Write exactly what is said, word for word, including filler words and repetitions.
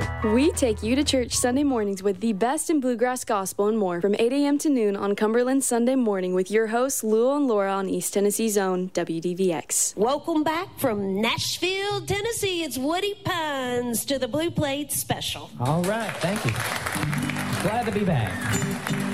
We take you to church Sunday mornings with the best in bluegrass gospel and more from eight a.m. to noon on Cumberland Sunday Morning with your hosts, Lou and Laura on East Tennessee's own W D V X. Welcome back from Nashville, Tennessee. It's Woody Pines to the Blue Plate Special. All right, thank you. Glad to be back.